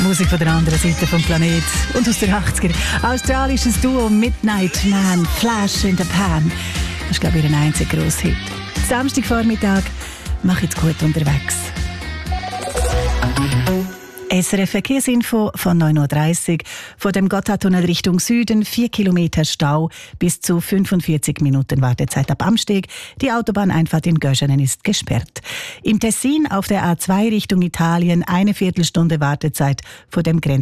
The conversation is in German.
Musik von der anderen Seite vom Planet und aus der 80er. Australisches Duo Midnight Man, Flash in the Pan. Das ist, glaube ich, ihr einziger Grosshit. Samstagvormittag, mach jetzt gut unterwegs. SRF Verkehrsinfo von 9.30 Uhr. Von dem Gotthardtunnel Richtung Süden 4 Kilometer Stau, bis zu 45 Minuten Wartezeit ab Amsteg. Die Autobahneinfahrt in Göschenen ist gesperrt. Im Tessin auf der A2 Richtung Italien 1 Viertelstunde Wartezeit vor dem